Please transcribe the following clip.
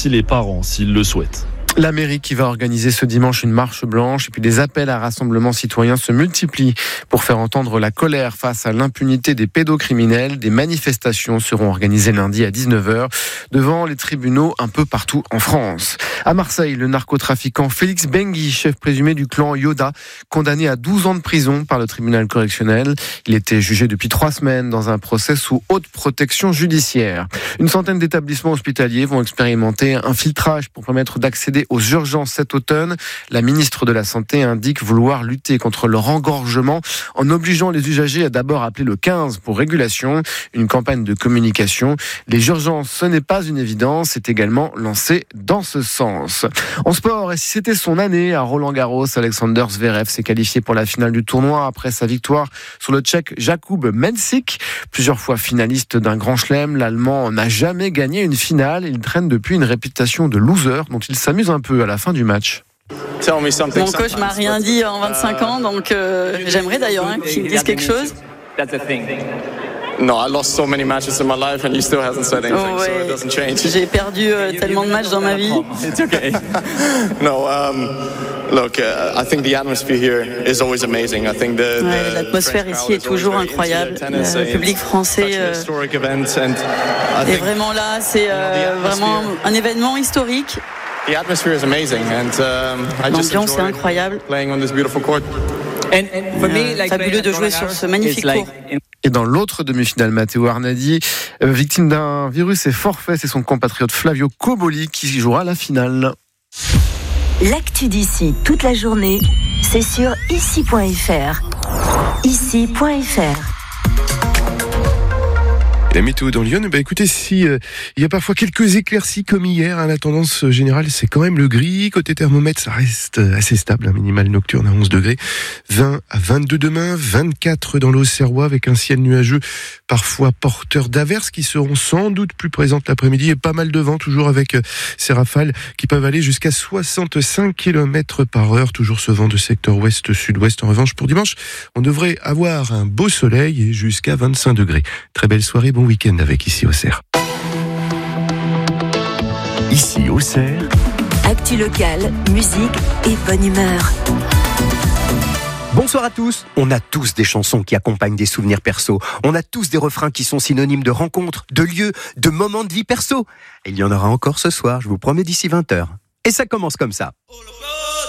aussi les parents s'ils le souhaitent. La mairie qui va organiser ce dimanche une marche blanche et puis des appels à rassemblements citoyens se multiplient pour faire entendre la colère face à l'impunité des pédocriminels. Des manifestations seront organisées lundi à 19h devant les tribunaux un peu partout en France. À Marseille, le narcotrafiquant Félix Bengui, chef présumé du clan Yoda, condamné à 12 ans de prison par le tribunal correctionnel. Il était jugé depuis 3 semaines dans un procès sous haute protection judiciaire. Une centaine d'établissements hospitaliers vont expérimenter un filtrage pour permettre d'accéder aux urgences cet automne. La ministre de la Santé indique vouloir lutter contre le engorgement en obligeant les usagers à d'abord appeler le 15 pour régulation. Une campagne de communication. Les urgences, ce n'est pas une évidence, est également lancée dans ce sens. En sport, et si c'était son année à Roland-Garros, Alexander Zverev s'est qualifié pour la finale du tournoi après sa victoire sur le Tchèque Jakub Mensik. Plusieurs fois finaliste d'un grand chelem, l'Allemand n'a jamais gagné une finale. Il traîne depuis une réputation de loser dont il s'amuse un peu à la fin du match. Mon coach m'a rien dit en 25 ans, donc j'aimerais d'ailleurs qu'il me dise quelque chose. No, I lost so many matches in my life and he still hasn't said anything, so it doesn't change. J'ai perdu tellement de matchs dans ma vie. It's okay. No, look, I think the atmosphere here is always amazing. I think l'atmosphère ici est toujours incroyable. Le public français est vraiment là. C'est vraiment un événement historique. The atmosphere is amazing and I just enjoy playing on this beautiful court. Fabuleux de jouer sur ce magnifique court. Et dans l'autre demi-finale, Matteo Arnadi, victime d'un virus, est forfait. C'est son compatriote Flavio Coboli qui jouera la finale. L'actu d'ici toute la journée, c'est sur ici.fr. Ici.fr. La météo dans Lyon, écoutez, si il y a parfois quelques éclaircies comme hier, la tendance générale c'est quand même le gris. Côté thermomètre, ça reste assez stable, minimal nocturne à 11 degrés, 20 à 22 demain, 24 dans l'Auxerrois avec un ciel nuageux, parfois porteur d'averses qui seront sans doute plus présentes l'après-midi et pas mal de vent toujours avec ces rafales qui peuvent aller jusqu'à 65 km par heure, toujours ce vent de secteur ouest-sud-ouest. En revanche, pour dimanche, on devrait avoir un beau soleil et jusqu'à 25 degrés. Très belle soirée, bon week-end avec Ici Auxerre. Ici Auxerre. Actu locale, musique et bonne humeur. Bonsoir à tous. On a tous des chansons qui accompagnent des souvenirs perso. On a tous des refrains qui sont synonymes de rencontres, de lieux, de moments de vie perso. Et il y en aura encore ce soir, je vous promets, d'ici 20h. Et ça commence comme ça.